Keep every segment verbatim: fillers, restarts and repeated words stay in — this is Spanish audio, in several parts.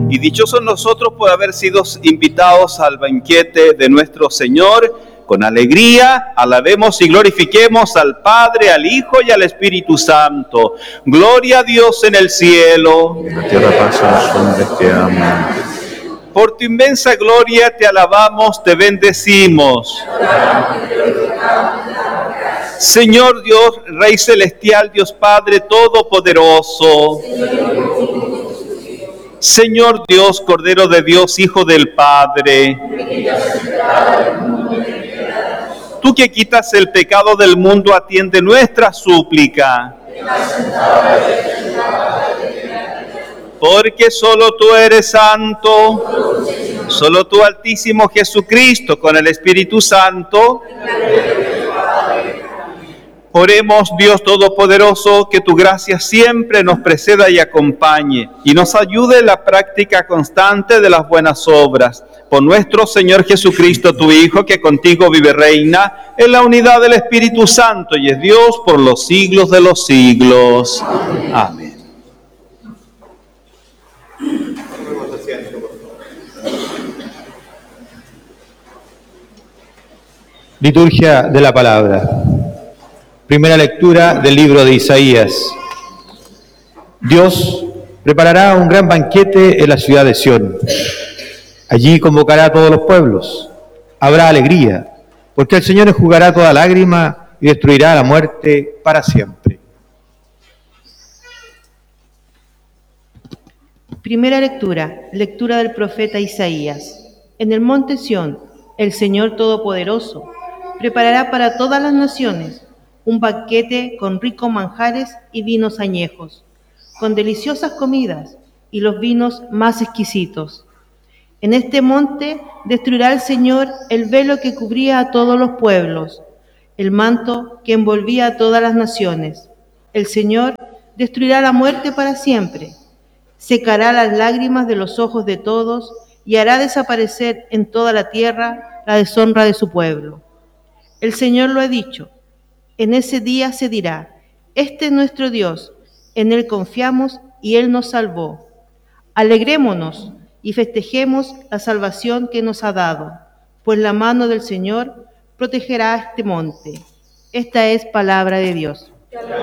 Y dichosos nosotros por haber sido invitados al banquete de nuestro Señor. Con alegría alabemos y glorifiquemos al Padre, al Hijo y al Espíritu Santo. Gloria a Dios en el cielo. En la tierra paz a los hombres que aman. Por tu inmensa gloria te alabamos, te bendecimos. Señor Dios, Rey celestial, Dios Padre todopoderoso. Señor Dios, Cordero de Dios, Hijo del Padre. Tú que quitas el pecado del mundo, atiende nuestra súplica. Porque solo tú eres santo, solo tú, Altísimo Jesucristo, con el Espíritu Santo. Oremos, Dios Todopoderoso, que tu gracia siempre nos preceda y acompañe y nos ayude en la práctica constante de las buenas obras. Por nuestro Señor Jesucristo, tu Hijo, que contigo vive y reina en la unidad del Espíritu Santo y es Dios por los siglos de los siglos. Amén. Liturgia de la Palabra. Primera lectura del libro de Isaías. Dios preparará un gran banquete en la ciudad de Sión. Allí convocará a todos los pueblos. Habrá alegría, porque el Señor enjugará toda lágrima y destruirá la muerte para siempre. Primera lectura, lectura del profeta Isaías. En el monte Sión, el Señor Todopoderoso preparará para todas las naciones un banquete con ricos manjares y vinos añejos, con deliciosas comidas y los vinos más exquisitos. En este monte destruirá el Señor el velo que cubría a todos los pueblos, el manto que envolvía a todas las naciones. El Señor destruirá la muerte para siempre, secará las lágrimas de los ojos de todos y hará desaparecer en toda la tierra la deshonra de su pueblo. El Señor lo ha dicho. En ese día se dirá: este es nuestro Dios, en Él confiamos y Él nos salvó. Alegrémonos y festejemos la salvación que nos ha dado, pues la mano del Señor protegerá este monte. Esta es palabra de Dios.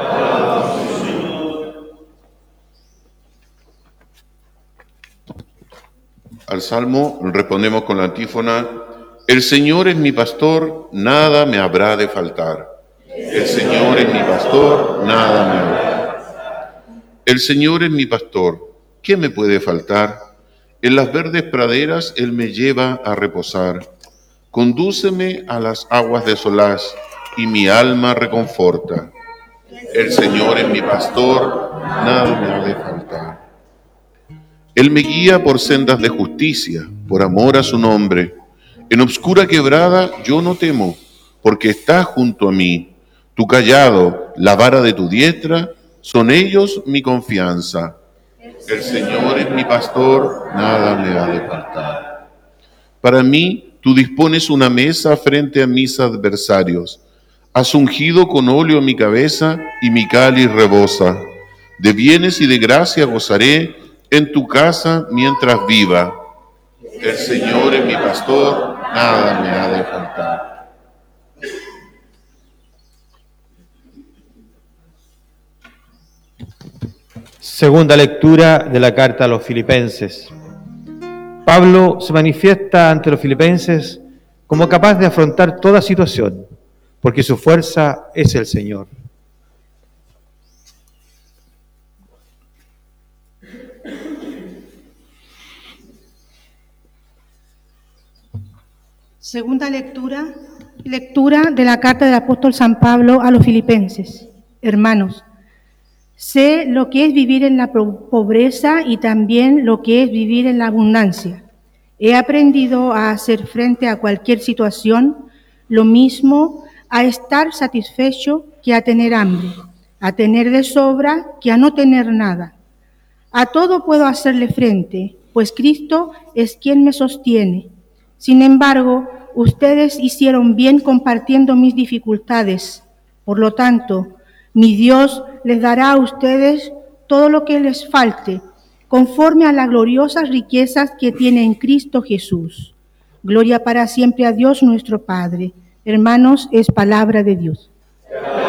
Al salmo respondemos con la antífona: el Señor es mi pastor, nada me habrá de faltar. El Señor es mi pastor, nada me habrá. El Señor es mi pastor, ¿qué me puede faltar? En las verdes praderas Él me lleva a reposar. Condúceme a las aguas de solaz y mi alma reconforta. El Señor es mi pastor, nada me ha de faltar. Él me guía por sendas de justicia, por amor a su nombre. En obscura quebrada yo no temo, porque está junto a mí. Tu cayado, la vara de tu diestra, son ellos mi confianza. El Señor es mi pastor, nada me ha de faltar. Para mí, tú dispones una mesa frente a mis adversarios. Has ungido con óleo mi cabeza y mi cáliz rebosa. De bienes y de gracia gozaré en tu casa mientras viva. El Señor es mi pastor, nada me ha de faltar. Segunda lectura de la carta a los Filipenses. Pablo se manifiesta ante los filipenses como capaz de afrontar toda situación, porque su fuerza es el Señor. Segunda lectura, lectura de la carta del apóstol San Pablo a los Filipenses. Hermanos, sé lo que es vivir en la pobreza y también lo que es vivir en la abundancia. He aprendido a hacer frente a cualquier situación, lo mismo a estar satisfecho que a tener hambre, a tener de sobra que a no tener nada. A todo puedo hacerle frente, pues Cristo es quien me sostiene. Sin embargo, ustedes hicieron bien compartiendo mis dificultades. Por lo tanto, mi Dios les dará a ustedes todo lo que les falte, conforme a las gloriosas riquezas que tiene en Cristo Jesús. Gloria para siempre a Dios nuestro Padre. Hermanos, es palabra de Dios.